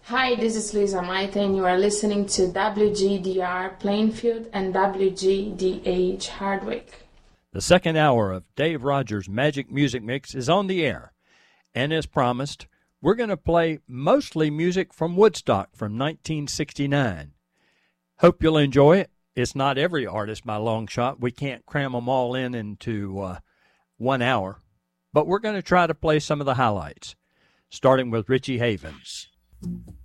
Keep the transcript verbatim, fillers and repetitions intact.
Hi, this is Lisa Maite, and you are listening to W G D R Plainfield and W G D H Hardwick. The second hour of Dave Rogers' Magic Music Mix is on the air, and as promised, we're going to play mostly music from Woodstock from nineteen sixty-nine. Hope you'll enjoy it. It's not every artist by long shot. We can't cram them all in into uh, one hour, but we're going to try to play some of the highlights, starting with Richie Havens.